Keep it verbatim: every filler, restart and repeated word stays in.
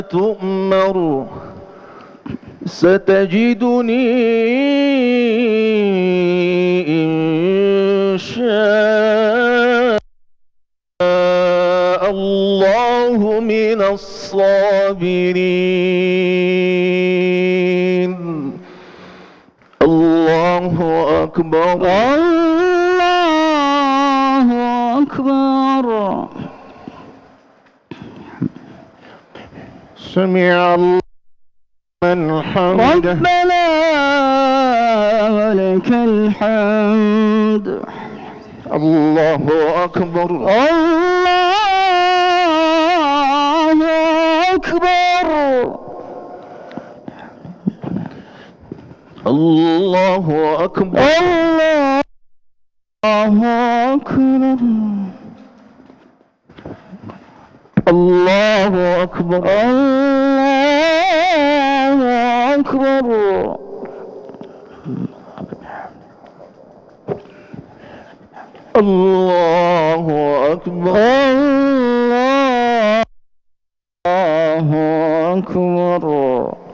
تؤمر ستجدني إن شاء الله من الصابرين. الله أكبر. الله أكبر. سمع الله من حمده. ربنا ولك الحمد. الله أكبر. الله أكبر. الله أكبر. الله الله أكبر. أكبر. الله أكبر. الله أكبر. الله أكبر.